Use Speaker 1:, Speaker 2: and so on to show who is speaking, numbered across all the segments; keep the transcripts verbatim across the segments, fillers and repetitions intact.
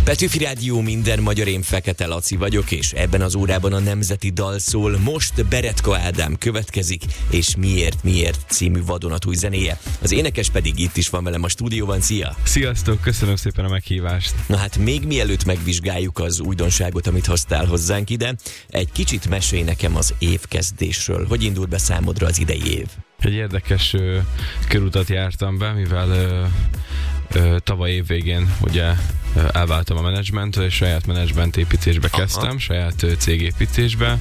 Speaker 1: Petőfi Rádió, minden magyar, én Fekete Laci vagyok, és ebben az órában a nemzeti dal szól. Most Beretka Ádám következik, és Miért, miért című vadonatúj zenéje. Az énekes pedig itt is van velem a stúdióban. Szia!
Speaker 2: Sziasztok, köszönöm szépen a meghívást.
Speaker 1: Na hát még mielőtt megvizsgáljuk az újdonságot, amit hoztál hozzánk ide, egy kicsit mesélj nekem az évkezdésről. Hogy indult be számodra az idei év?
Speaker 2: Egy érdekes ö, körutat jártam be, mivel ö, ö, tavaly év végén ugye ö, elváltam a menedzsmenttől, és saját menedzsment építésbe kezdtem, Aha. saját ö, cégépítésbe,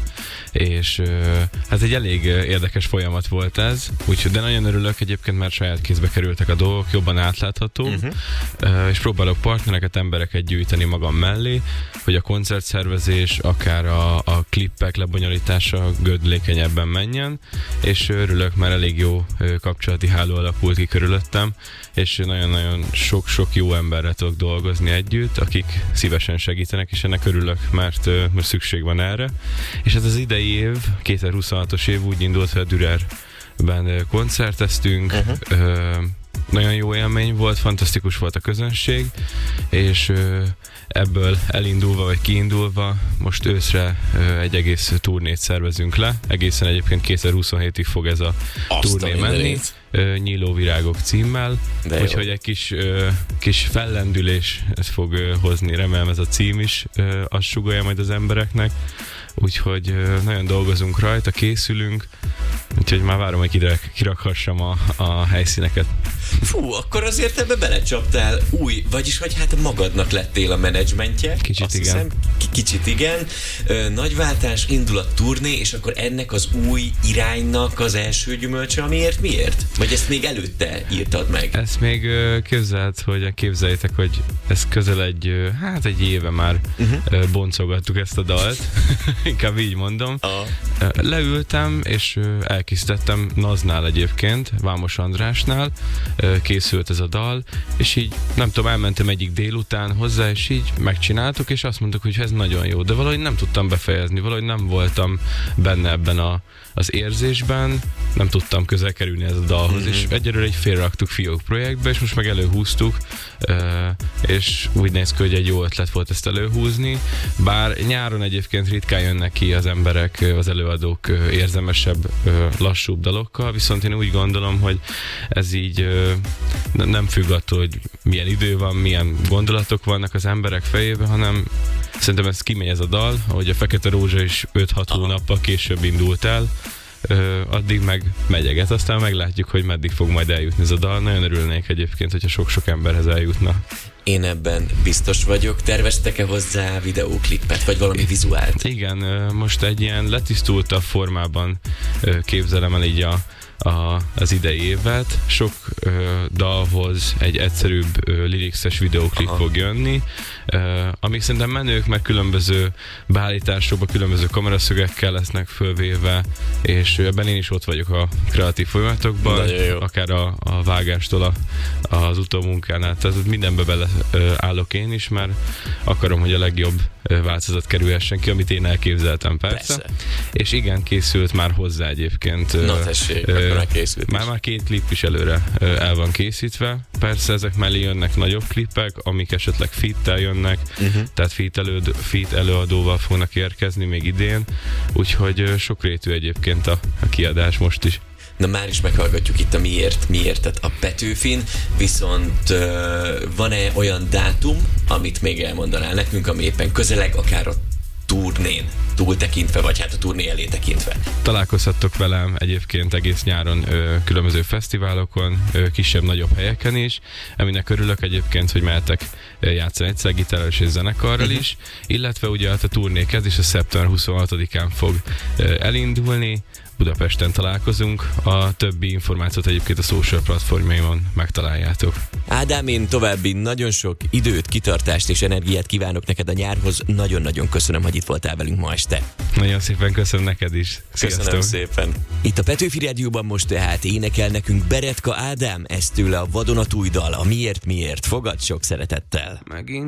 Speaker 2: és ö, hát egy elég ö, érdekes folyamat volt ez, úgyhogy de nagyon örülök egyébként, mert saját kézbe kerültek a dolgok, jobban átlátható, uh-huh. ö, és próbálok partnereket, embereket gyűjteni magam mellé, hogy a koncertszervezés, akár a, a klippek lebonyolítása gördülékenyebben menjen, és örülök, mert elég jó kapcsolati háló alakult ki körülöttem, és nagyon-nagyon sok-sok jó emberre tudok dolgozni együtt, akik szívesen segítenek, és ennek örülök, mert, mert szükség van erre. És ez az idei év, kétezer-huszonhatos év úgy indult, hogy a Dürerben koncerteztünk, uh-huh. nagyon jó élmény volt, fantasztikus volt a közönség, és ebből elindulva vagy kiindulva most őszre egy egész turnét szervezünk le. Egészen egyébként kétezer-huszonhétig fog ez a Azt turné a menni. Nyíló virágok címmel. Úgyhogy egy kis, kis fellendülés ez fog hozni. Remélem ez a cím is azt sugallja majd az embereknek. Úgyhogy nagyon dolgozunk rajta, készülünk. Úgyhogy már várom, hogy kirakhassam a, a helyszíneket.
Speaker 1: Fú, akkor azért ebbe belecsaptál új, vagyis hogy hát magadnak lettél a menedzsmentje.
Speaker 2: Kicsit
Speaker 1: Azt
Speaker 2: igen.
Speaker 1: Hiszem, k- kicsit igen. Ö, nagy váltás, indul a turné, és akkor ennek az új iránynak az első gyümölcse, amiért miért? Vagy ezt még előtte írtad meg?
Speaker 2: Ezt még képzeld, hogy képzeljétek, hogy ez közel egy, hát egy éve már uh-huh. boncogattuk ezt a dalt. Inkább így mondom. Uh. Leültem, és elkészítettem Naznál egyébként, Vámos Andrásnál, készült ez a dal, és így nem tudom, elmentem egyik délután hozzá, és így megcsináltuk, és azt mondtuk, hogy ez nagyon jó, de valahogy nem tudtam befejezni, valahogy nem voltam benne ebben a, az érzésben, nem tudtam közel kerülni ez a dalhoz, mm-hmm. és egyelőre egy félraktuk Fiók projektbe, és most meg előhúztuk, és úgy néz ki, hogy egy jó ötlet volt ezt előhúzni, bár nyáron egyébként ritkán jönnek ki az emberek, az előadók érzemesebb, lassúbb dalokkal, viszont én úgy gondolom, hogy ez így nem függ attól, hogy milyen idő van, milyen gondolatok vannak az emberek fejében, hanem szerintem ez kimegy ez a dal, ahogy a Fekete Rózsa is öt-hat hónappal később indult el, Ö, addig meg megyeget, aztán meglátjuk, hogy meddig fog majd eljutni ez a dal. Nagyon örülnék egyébként, hogyha sok-sok emberhez eljutna.
Speaker 1: Én ebben biztos vagyok. Terveztek-e hozzá videóklipet, vagy valami vizuált?
Speaker 2: Igen, most egy ilyen letisztultabb formában képzelem el így a A, az idei évet. Sok ö, dalhoz egy egyszerűbb ö, lirixes videóklip Aha. fog jönni, ö, amik szerintem menők, meg különböző beállításokban, különböző kameraszögekkel lesznek fölvéve, és ebben én is ott vagyok a kreatív folyamatokban, akár a, a vágástól a, az utómunkánál, tehát mindenbe bele ö, állok én is, mert akarom, hogy a legjobb ö, változat kerülhessen ki, amit én elképzeltem persze. persze. És igen, készült már hozzá egyébként.
Speaker 1: Na tessék, ö,
Speaker 2: Már már két klip is előre el van készítve. Persze ezek mellé jönnek nagyobb klipek, amik esetleg feat-tel jönnek, uh-huh. tehát feat, előd, feat előadóval fognak érkezni még idén, úgyhogy sokrétű egyébként a, a kiadás most is.
Speaker 1: Na már is meghallgatjuk itt a miért, miértet a Petőfin, viszont uh, van-e olyan dátum, amit még elmondanál nekünk, ami éppen közeleg, akár a turnén túl tekintve, vagy hát a turné elé tekintve?
Speaker 2: Találkozhattok velem egyébként egész nyáron ö, különböző fesztiválokon, ö, kisebb-nagyobb helyeken is, aminek örülök egyébként, hogy mehetek játszani egyszer gitáros és zenekarral uh-huh. is, illetve ugye hát a turné kezdés a szeptember huszonhatodikán fog ö, elindulni, Budapesten találkozunk, a többi információt egyébként a social platformjaimon megtaláljátok.
Speaker 1: Ádám, én további nagyon sok időt, kitartást és energiát kívánok neked a nyárhoz. Nagyon-nagyon köszönöm, hogy itt voltál velünk ma este.
Speaker 2: Nagyon szépen köszönöm neked is. Sziasztok.
Speaker 1: Köszönöm szépen. Itt a Petőfi Rádióban most tehát énekel nekünk Beretka Ádám, ez tőle a vadonatúj dal, a Miért, miért. Fogad sok szeretettel.
Speaker 2: Megint